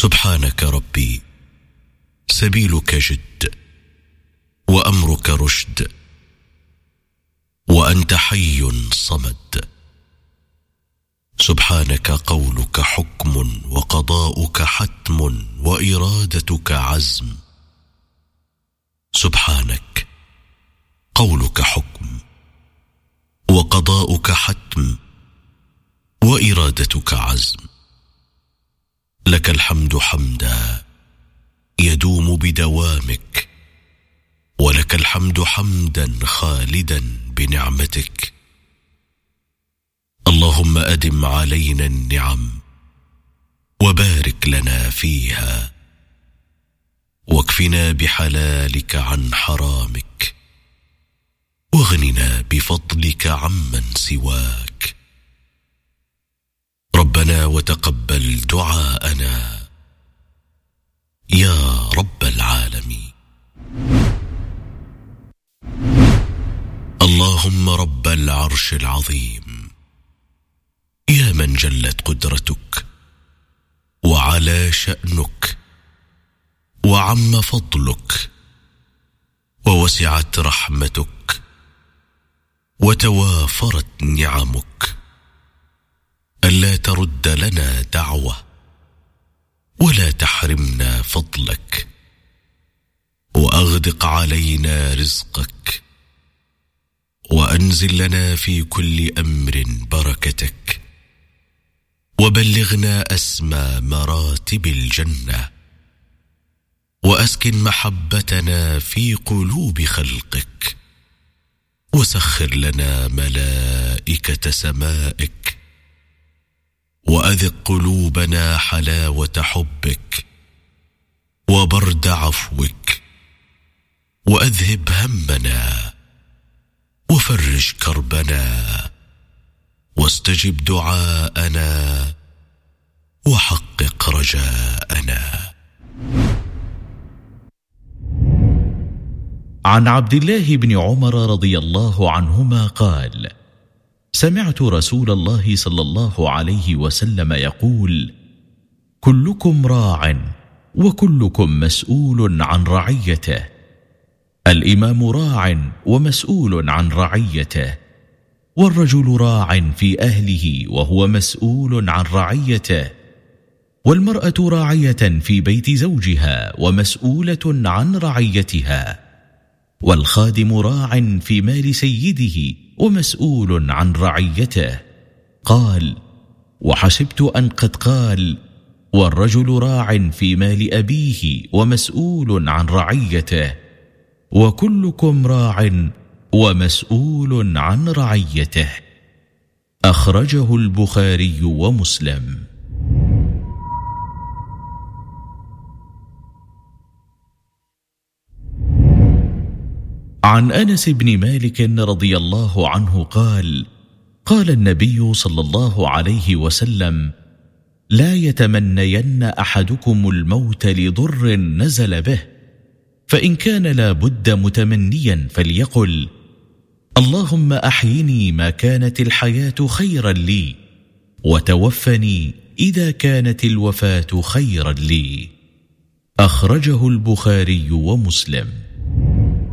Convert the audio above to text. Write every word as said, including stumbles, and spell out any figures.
سبحانك ربي، سبيلك جد، وأمرك رشد، وأنت حي صمد. سبحانك قولك حكم، وقضاؤك حتم، وإرادتك عزم. سبحانك قولك حكم، وقضاؤك حتم، وإرادتك عزم. لك الحمد حمدا يدوم بدوامك، ولك الحمد حمدا خالدا بنعمتك. اللهم أدم علينا النعم، وبارك لنا فيها، واكفنا بحلالك عن حرامك، واغننا بفضلك عمن سواك. ربنا وتقبل دعاءنا يا رب العالمين. اللهم رب العرش العظيم، يا من جلت قدرتك وعلى شأنك وعم فضلك ووسعت رحمتك وتوافرت نعمك، ألا ترد لنا دعوة ولا تحرمنا فضلك، وأغدق علينا رزقك، وأنزل لنا في كل أمر بركتك، وبلغنا أسمى مراتب الجنة، وأسكن محبتنا في قلوب خلقك، وسخر لنا ملائكة سمائك، وأذق قلوبنا حلاوة حبك وبرد عفوك، وأذهب همنا وفرج كربنا، واستجب دعاءنا وحقق رجاءنا. عن عبد الله بن عمر رضي الله عنهما قال: سمعت رسول الله صلى الله عليه وسلم يقول: كلكم راع وكلكم مسؤول عن رعيته. الإمام راع ومسؤول عن رعيته، والرجل راع في أهله وهو مسؤول عن رعيته، والمرأة راعية في بيت زوجها ومسؤولة عن رعيتها، والخادم راع في مال سيده ومسؤول عن رعيته. قال: وحسبت أن قد قال: والرجل راع في مال أبيه ومسؤول عن رعيته، وكلكم راع ومسؤول عن رعيته. أخرجه البخاري ومسلم. عن أنس بن مالك رضي الله عنه قال: قال النبي صلى الله عليه وسلم: لا يتمنين أحدكم الموت لضر نزل به، فإن كان لا بد متمنيا فليقل: اللهم أحيني ما كانت الحياة خيرا لي، وتوفني إذا كانت الوفاة خيرا لي. أخرجه البخاري ومسلم.